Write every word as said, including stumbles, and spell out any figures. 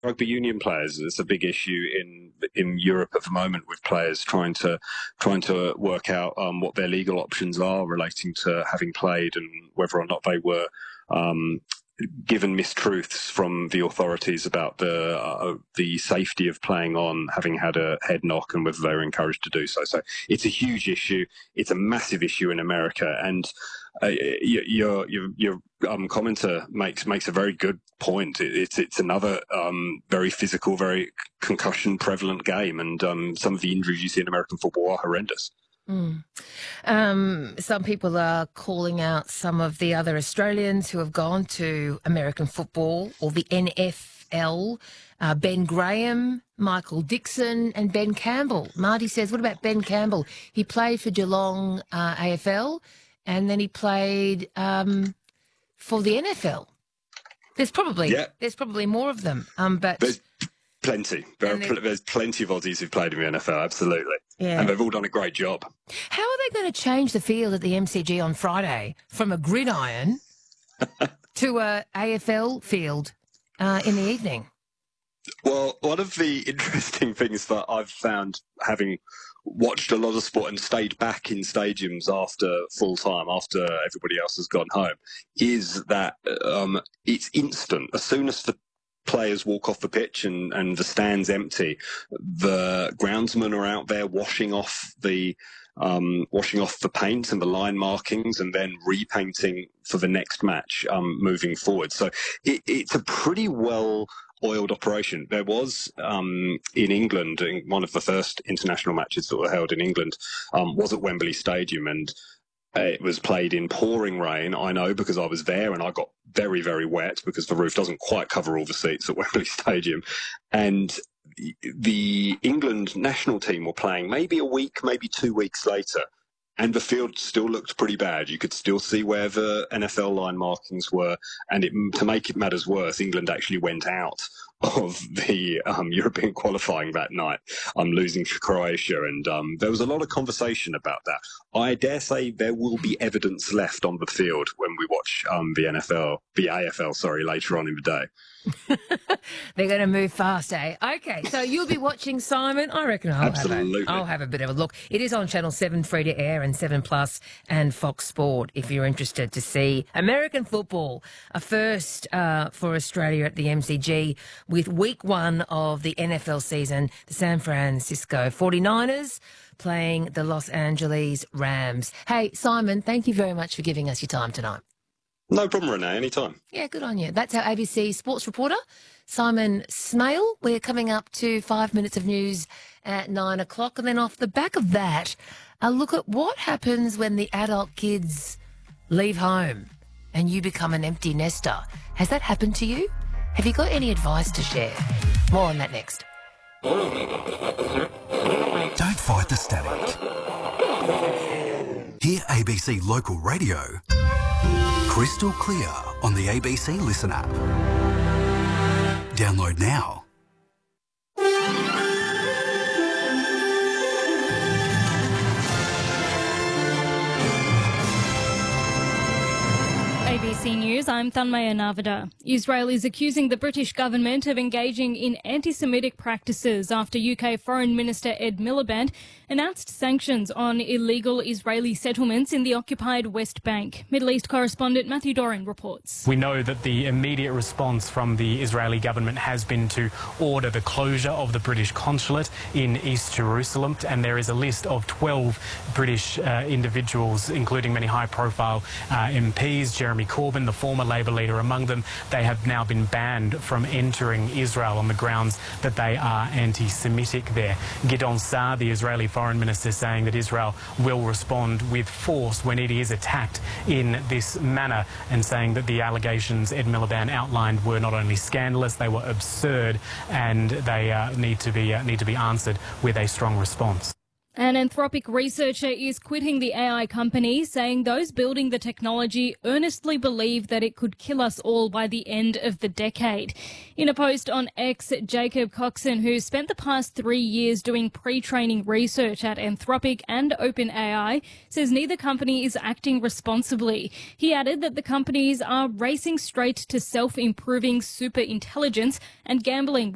rugby union players. It's a big issue in in Europe at the moment, with players trying to trying to work out um, what their legal options are relating to having played and whether or not they were um, given mistruths from the authorities about the uh, the safety of playing on, having had a head knock, and whether they were encouraged to do so. So it's a huge issue. It's a massive issue in America, and uh, your your your um, commenter makes makes a very good point. It, it's it's another um, very physical, very concussion prevalent game, and um, some of the injuries you see in American football are horrendous. Mm. Um, some people are calling out some of the other Australians who have gone to American football or the N F L, uh, Ben Graham, Michael Dixon and Ben Campbell. Marty says, what about Ben Campbell? He played for Geelong uh, A F L and then he played um, for the N F L. There's probably yeah. there's probably more of them, um, but... There's plenty. There are pl- there's plenty of Aussies who've played in the N F L, absolutely. Yeah. And they've all done a great job. How are they going to change the field at the M C G on Friday from a gridiron to a A F L field uh, in the evening? Well, one of the interesting things that I've found, having watched a lot of sport and stayed back in stadiums after full time, after everybody else has gone home, is that um, it's instant. As soon as the players walk off the pitch and, and the stand's empty, the groundsmen are out there washing off the um, washing off the paint and the line markings and then repainting for the next match um, moving forward. So it, it's a pretty well oiled operation. There was um, in England, in one of the first international matches that were held in England um, was at Wembley Stadium, and it was played in pouring rain, I know, because I was there, and I got very, very wet because the roof doesn't quite cover all the seats at Wembley Stadium. And the England national team were playing maybe a week, maybe two weeks later, and the field still looked pretty bad. You could still see where the N F L line markings were, and it, to make it matters worse, England actually went out of the um, European qualifying that night, um, losing to Croatia, and um, there was a lot of conversation about that. I dare say there will be evidence left on the field when we watch um, the N F L, the A F L, sorry, later on in the day. They're going to move fast, eh? Okay, so you'll be watching, Simon. I reckon I'll Absolutely. have a, I'll have a bit of a look. It is on Channel seven, free to air, and seven Plus and Fox Sport if you're interested to see American football, a first uh, for Australia at the M C G with week one of the N F L season, the San Francisco forty-niners playing the Los Angeles Rams. Hey, Simon, thank you very much for giving us your time tonight. No problem, Renee, anytime. Yeah, good on you. That's our A B C sports reporter, Simon Smale. We're coming up to five minutes of news at nine o'clock. And then off the back of that, a look at what happens when the adult kids leave home and you become an empty nester. Has that happened to you? Have you got any advice to share? More on that next. Don't fight the static. Hear A B C Local Radio crystal clear on the A B C Listen app. Download now. A B C News, I'm Thanmaya Navada. Israel is accusing the British government of engaging in anti-Semitic practices after U K Foreign Minister Ed Miliband announced sanctions on illegal Israeli settlements in the occupied West Bank. Middle East correspondent Matthew Doran reports. We know that the immediate response from the Israeli government has been to order the closure of the British consulate in East Jerusalem, and there is a list of twelve British uh, individuals, including many high-profile uh, M Ps, Jeremy Corbyn, the former Labour leader, among them. They have now been banned from entering Israel on the grounds that they are anti-Semitic there. Gideon Saar, the Israeli foreign minister, saying that Israel will respond with force when it is attacked in this manner, and saying that the allegations Ed Miliband outlined were not only scandalous, they were absurd, and they uh, need to be uh, need to be answered with a strong response. An Anthropic researcher is quitting the A I company, saying those building the technology earnestly believe that it could kill us all by the end of the decade. In a post on X, Jacob Coxon, who spent the past three years doing pre-training research at Anthropic and OpenAI, says neither company is acting responsibly. He added that the companies are racing straight to self-improving super intelligence and gambling